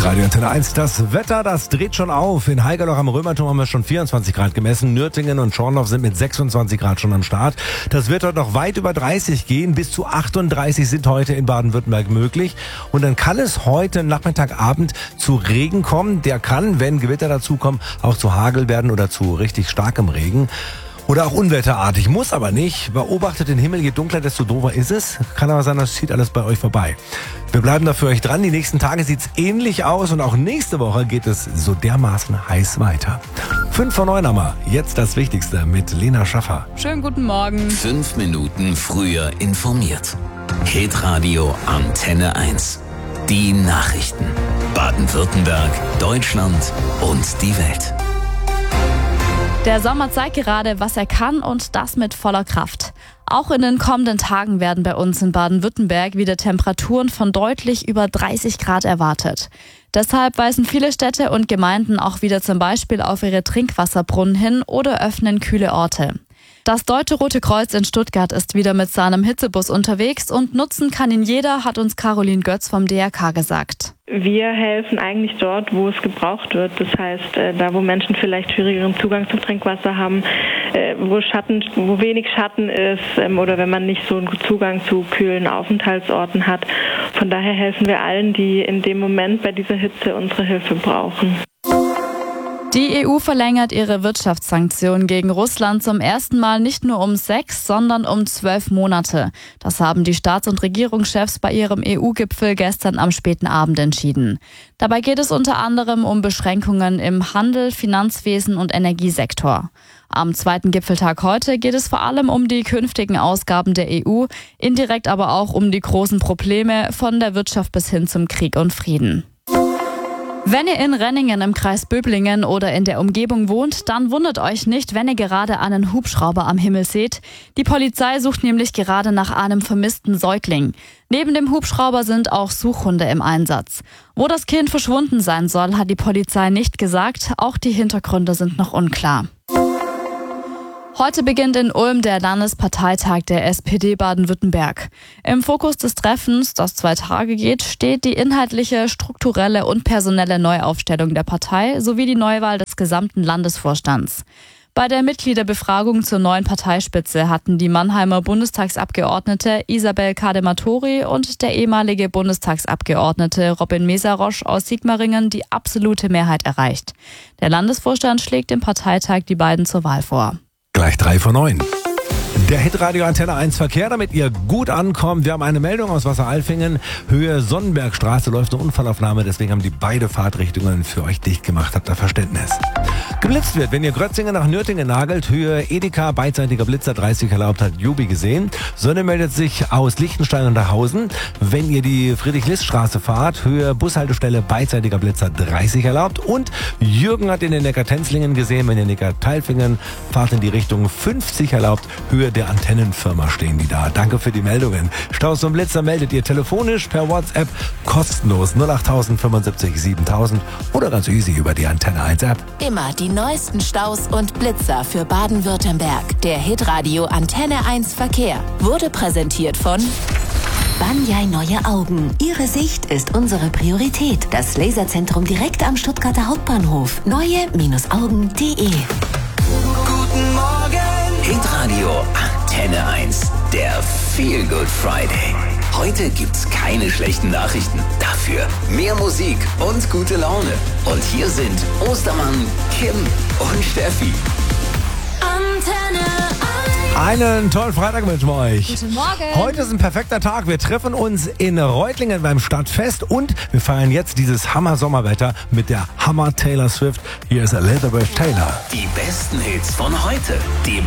Hitradio Antenne 1, das Wetter, das dreht schon auf. In Haigerloch am Römerturm haben wir schon 24 Grad gemessen. Nürtingen und Schorndorf sind mit 26 Grad schon am Start. Das wird heute noch weit über 30 gehen. Bis zu 38 sind heute in Baden-Württemberg möglich. Und dann kann es heute Nachmittagabend zu Regen kommen. Der kann, wenn Gewitter dazukommen, auch zu Hagel werden oder zu richtig starkem Regen. Oder auch unwetterartig, muss aber nicht. Beobachtet den Himmel, je dunkler, desto doofer ist es. Kann aber sein, das zieht alles bei euch vorbei. Wir bleiben da für euch dran. Die nächsten Tage sieht's ähnlich aus und auch nächste Woche geht es so dermaßen heiß weiter. 5 vor 9 haben wir. Jetzt das Wichtigste mit Lena Schaffer. Schönen guten Morgen. 5 Minuten früher informiert. Hitradio Antenne 1. Die Nachrichten. Baden-Württemberg, Deutschland und die Welt. Der Sommer zeigt gerade, was er kann und das mit voller Kraft. Auch in den kommenden Tagen werden bei uns in Baden-Württemberg wieder Temperaturen von deutlich über 30 Grad erwartet. Deshalb weisen viele Städte und Gemeinden auch wieder zum Beispiel auf ihre Trinkwasserbrunnen hin oder öffnen kühle Orte. Das Deutsche Rote Kreuz in Stuttgart ist wieder mit seinem Hitzebus unterwegs und nutzen kann ihn jeder, hat uns Caroline Götz vom DRK gesagt. Wir helfen eigentlich dort, wo es gebraucht wird. Das heißt, da wo Menschen vielleicht schwierigeren Zugang zum Trinkwasser haben, wo wenig Schatten ist oder wenn man nicht so einen Zugang zu kühlen Aufenthaltsorten hat. Von daher helfen wir allen, die in dem Moment bei dieser Hitze unsere Hilfe brauchen. Die EU verlängert ihre Wirtschaftssanktionen gegen Russland zum ersten Mal nicht nur um 6, sondern um 12 Monate. Das haben die Staats- und Regierungschefs bei ihrem EU-Gipfel gestern am späten Abend entschieden. Dabei geht es unter anderem um Beschränkungen im Handel, Finanzwesen und Energiesektor. Am zweiten Gipfeltag heute geht es vor allem um die künftigen Ausgaben der EU, indirekt aber auch um die großen Probleme von der Wirtschaft bis hin zum Krieg und Frieden. Wenn ihr in Renningen im Kreis Böblingen oder in der Umgebung wohnt, dann wundert euch nicht, wenn ihr gerade einen Hubschrauber am Himmel seht. Die Polizei sucht nämlich gerade nach einem vermissten Säugling. Neben dem Hubschrauber sind auch Suchhunde im Einsatz. Wo das Kind verschwunden sein soll, hat die Polizei nicht gesagt. Auch die Hintergründe sind noch unklar. Heute beginnt in Ulm der Landesparteitag der SPD Baden-Württemberg. Im Fokus des Treffens, das 2 Tage geht, steht die inhaltliche, strukturelle und personelle Neuaufstellung der Partei sowie die Neuwahl des gesamten Landesvorstands. Bei der Mitgliederbefragung zur neuen Parteispitze hatten die Mannheimer Bundestagsabgeordnete Isabel Kadematori und der ehemalige Bundestagsabgeordnete Robin Mesarosch aus Sigmaringen die absolute Mehrheit erreicht. Der Landesvorstand schlägt dem Parteitag die beiden zur Wahl vor. Gleich 3 vor 9. Der Hitradio Antenne 1 Verkehr, damit ihr gut ankommt. Wir haben eine Meldung aus Wasseralfingen. Höhe Sonnenbergstraße läuft eine Unfallaufnahme. Deswegen haben die beide Fahrtrichtungen für euch dicht gemacht. Habt ihr Verständnis? Geblitzt wird, wenn ihr Grötzingen nach Nürtingen nagelt. Höhe Edeka, beidseitiger Blitzer, 30 erlaubt, hat Jubi gesehen. Sonne meldet sich aus Liechtenstein und Hausen. Wenn ihr die Friedrich-List-Straße fahrt, Höhe Bushaltestelle, beidseitiger Blitzer, 30 erlaubt. Und Jürgen hat in den Neckar-Tenzlingen gesehen. Wenn ihr Neckar-Teilfingen fahrt in die Richtung 50 erlaubt, Höhe der Antennenfirma stehen die da. Danke für die Meldungen. Staus und Blitzer meldet ihr telefonisch per WhatsApp kostenlos 08000 75 7000 oder ganz easy über die Antenne 1 App. Immer die neuesten Staus und Blitzer für Baden-Württemberg. Der Hitradio Antenne 1 Verkehr wurde präsentiert von Banyai Neue Augen. Ihre Sicht ist unsere Priorität. Das Laserzentrum direkt am Stuttgarter Hauptbahnhof. neue-augen.de. Guten Morgen! Hitradio Antenne 1. Der Feel Good Friday. Heute gibt's keine schlechten Nachrichten. Dafür mehr Musik und gute Laune. Und hier sind Ostermann, Kim und Steffi. Antenne 1. Einen tollen Freitag wünschen wir euch. Guten Morgen. Heute ist ein perfekter Tag. Wir treffen uns in Reutlingen beim Stadtfest und wir feiern jetzt dieses Hammer-Sommerwetter mit der Hammer Taylor Swift. Hier ist Elizabeth Taylor. Die besten Hits von heute. Die